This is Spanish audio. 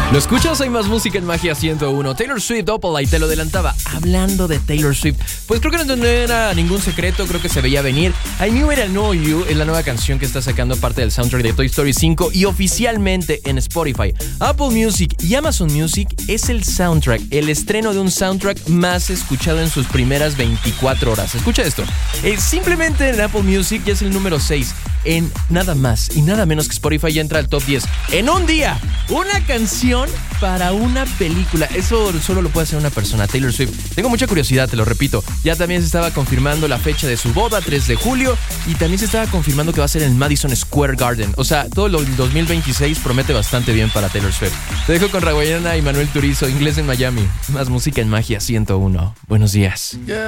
Lo escuchas, hay más música en Magia 101. Taylor Swift, Opal, y te lo adelantaba. Hablando de Taylor Swift, pues creo que no era ningún secreto, creo que se veía venir. I Knew It, I Know You es la nueva canción que está sacando parte del soundtrack de Toy Story 5 y oficialmente en Spotify, Apple Music y Amazon Music es el soundtrack, el estreno de un soundtrack más escuchado en sus primeras 24 horas. Escucha esto. Simplemente en Apple Music ya es el número 6. En nada más y nada menos que Spotify ya entra al top 10. En un día, una canción para una película. Eso solo lo puede hacer una persona, Taylor Swift. Tengo mucha curiosidad, te lo repito. Ya también se estaba confirmando la fecha de su boda, 3 de julio. Y también se estaba confirmando que va a ser en Madison Square Garden. O sea, todo el 2026 promete bastante bien para Taylor Swift. Te dejo con Raguayana y Manuel Turizo, Inglés en Miami. Más música en Magia 101. Buenos días. Yeah.